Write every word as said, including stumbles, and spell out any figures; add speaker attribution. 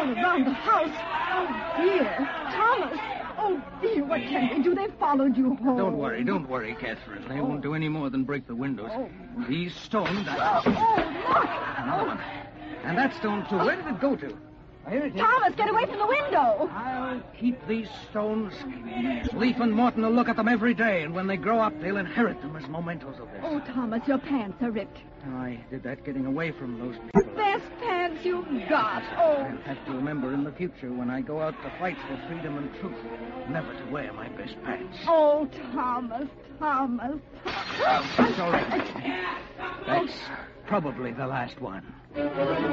Speaker 1: all around the house. Oh, dear. Thomas. Oh, dear, what can we do? They followed you home.
Speaker 2: Don't worry, don't worry, Catherine. They oh. won't do any more than break the windows.
Speaker 1: Oh.
Speaker 2: These stones... I...
Speaker 1: Oh, oh, look.
Speaker 2: Another one. And that stone, too. Where did it go to? Here it is.
Speaker 1: Thomas, get away from the window.
Speaker 2: I'll keep these stones. Leaf and Morton will look at them every day, and when they grow up, they'll inherit them as mementos of this.
Speaker 1: Oh, Thomas, your pants are ripped.
Speaker 2: Oh, I did that getting away from those people.
Speaker 1: Best pants you've got. Oh.
Speaker 2: I'll have to remember in the future when I go out to fight for freedom and truth, never to wear my best pants.
Speaker 1: Oh, Thomas, Thomas.
Speaker 2: That's all right. That's probably the last one.